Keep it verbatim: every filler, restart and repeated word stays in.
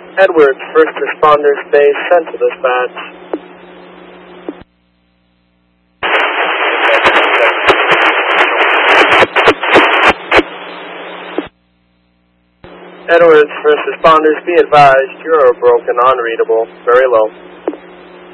Edwards, first responders base, sent to dispatch. Edwards, first responders, be advised, you are broken, unreadable, very low.